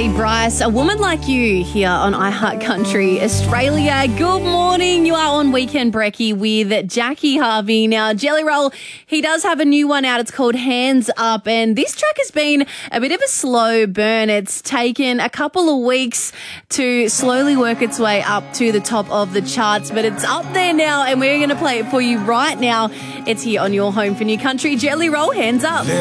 Charlie Bryce, A Woman Like You, here on iHeart Country Australia. Good morning. You are on Weekend Brekkie with Jackie Harvey. Now, Jelly Roll, he does have a new one out. It's called Hands Up, and this track has been a bit of a slow burn. It's taken a couple of weeks to slowly work its way up to the top of the charts, but it's up there now, and we're going to play it for you right now. It's here on your home for New Country. Jelly Roll, Hands Up.